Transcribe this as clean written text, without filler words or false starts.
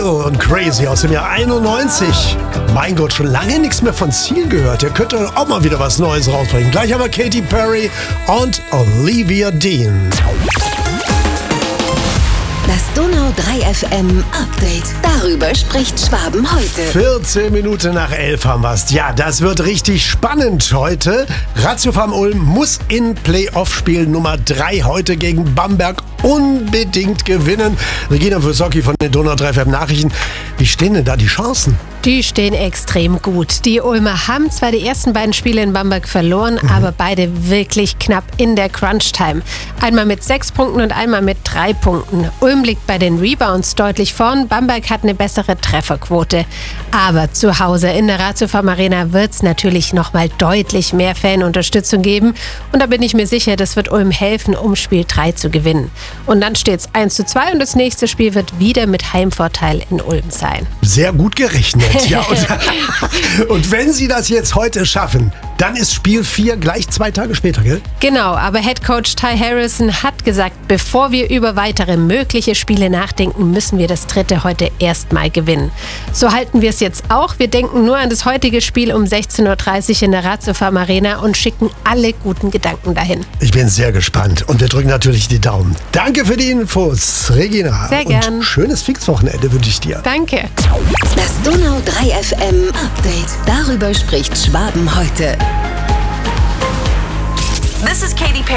Ziel und Crazy aus dem Jahr 91. Mein Gott, schon lange nichts mehr von Ziel gehört. Der könnte auch mal wieder was Neues rausbringen. Gleich haben wir Katy Perry und Olivia Dean. Das Donau 3 FM Update. Darüber spricht Schwaben heute. 14 Minuten nach 11 haben wir es. Ja, das wird richtig spannend heute. Ratio Farm Ulm muss in Playoff-Spiel Nummer 3 heute gegen Bamberg unbedingt gewinnen. Regina Wysocki von den Donau 3 FM Nachrichten. Wie stehen denn da die Chancen? Die stehen extrem gut. Die Ulmer haben zwar die ersten beiden Spiele in Bamberg verloren, aber beide wirklich knapp in der Crunch-Time. Einmal mit 6 Punkten und einmal mit 3 Punkten. Ulm liegt bei den Rebounds deutlich vorn. Bamberg hat eine bessere Trefferquote. Aber zu Hause in der Ratio Farm Arena wird es natürlich nochmal deutlich mehr Fanunterstützung geben. Und da bin ich mir sicher, das wird Ulm helfen, um Spiel 3 zu gewinnen. Und dann steht es 1:2 und das nächste Spiel wird wieder mit Heimvorteil in Ulm sein. Sehr gut gerechnet. Ja, und wenn Sie das jetzt heute schaffen, dann ist Spiel 4 gleich 2 Tage später, gell? Genau, aber Headcoach Ty Harrison hat gesagt, bevor wir über weitere mögliche Spiele nachdenken, müssen wir das dritte heute erstmal gewinnen. So halten wir es jetzt auch. Wir denken nur an das heutige Spiel um 16:30 Uhr in der Ratio Farm Arena und schicken alle guten Gedanken dahin. Ich bin sehr gespannt und wir drücken natürlich die Daumen. Danke für die Infos, Regina. Sehr gern. Und schönes Pfingstwochenende wünsche ich dir. Danke. Das Donau 3 FM Update. Darüber spricht Schwaben heute. This is Katy Perry.